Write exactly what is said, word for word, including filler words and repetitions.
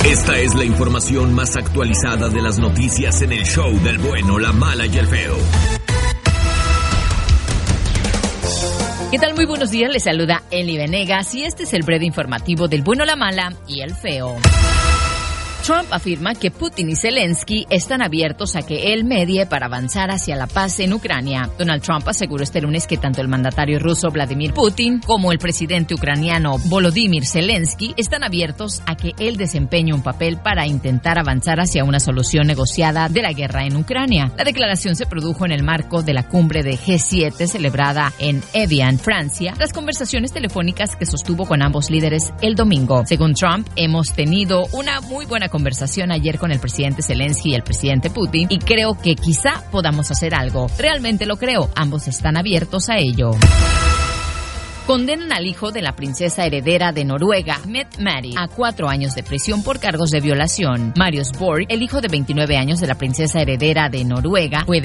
Esta es la información más actualizada de las noticias en el show del bueno, la mala y el feo. ¿Qué tal? Muy buenos días, les saluda Eli Venegas y este es el breve informativo del bueno, la mala y el feo. Trump afirma que Putin y Zelensky están abiertos a que él medie para avanzar hacia la paz en Ucrania. Donald Trump aseguró este lunes que tanto el mandatario ruso Vladimir Putin como el presidente ucraniano Volodymyr Zelensky están abiertos a que él desempeñe un papel para intentar avanzar hacia una solución negociada de la guerra en Ucrania. La declaración se produjo en el marco de la cumbre de G siete celebrada en Evian, Francia, tras conversaciones telefónicas que sostuvo con ambos líderes el domingo. Según Trump, hemos tenido una muy buena conversación ayer con el presidente Zelensky y el presidente Putin y creo que quizá podamos hacer algo. Realmente lo creo, ambos están abiertos a ello. Condenan al hijo de la princesa heredera de Noruega, Mette-Marit, a cuatro años de prisión por cargos de violación. Marius Borg, el hijo de veintinueve años de la princesa heredera de Noruega, fue